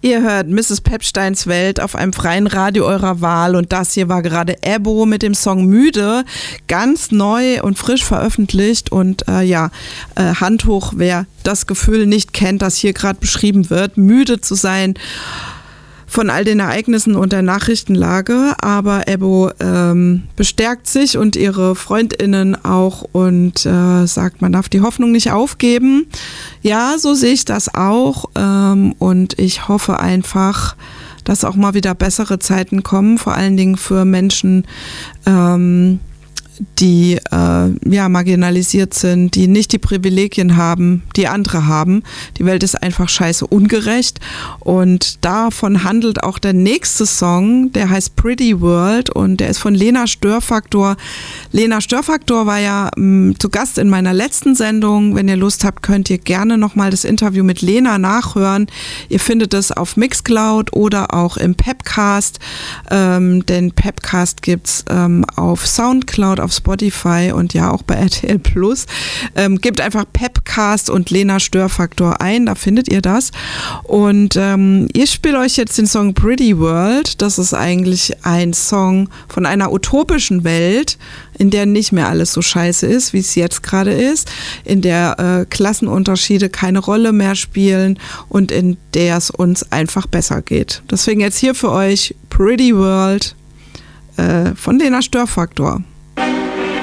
Ihr hört Mrs. Pepsteins Welt auf einem freien Radio eurer Wahl und das hier war gerade Ebo mit dem Song Müde, ganz neu und frisch veröffentlicht und Hand hoch, wer das Gefühl nicht kennt, das hier gerade beschrieben wird, müde zu sein von all den Ereignissen und der Nachrichtenlage, aber Ebo bestärkt sich und ihre FreundInnen auch und sagt, man darf die Hoffnung nicht aufgeben. Ja, so sehe ich das auch und ich hoffe einfach, dass auch mal wieder bessere Zeiten kommen, vor allen Dingen für Menschen, die marginalisiert sind, die nicht die Privilegien haben, die andere haben. Die Welt ist einfach scheiße ungerecht und davon handelt auch der nächste Song, der heißt Pretty World und der ist von Lena Störfaktor. Lena Störfaktor war ja zu Gast in meiner letzten Sendung. Wenn ihr Lust habt, könnt ihr gerne nochmal das Interview mit Lena nachhören. Ihr findet es auf Mixcloud oder auch im Pepcast, denn Pepcast gibt's auf Soundcloud, auf Spotify und ja auch bei RTL Plus. Gebt einfach Pepcast und Lena Störfaktor ein, da findet ihr das. Und ich spiele euch jetzt den Song Pretty World. Das ist eigentlich ein Song von einer utopischen Welt, in der nicht mehr alles so scheiße ist, wie es jetzt gerade ist, in der Klassenunterschiede keine Rolle mehr spielen und in der es uns einfach besser geht. Deswegen jetzt hier für euch Pretty World von Lena Störfaktor.